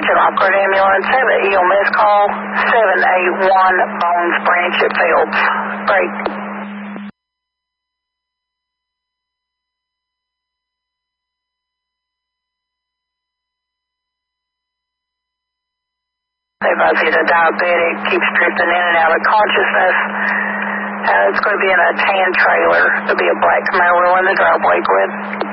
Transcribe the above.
Attention, Lockwood Ambulance, have an EMS call, 781 Bones Branch at Fields. Break. Everybody's a diabetic, keeps drifting in and out of consciousness. It's going to be in a tan trailer. There'll be a black Camaro in the driveway, Gwen.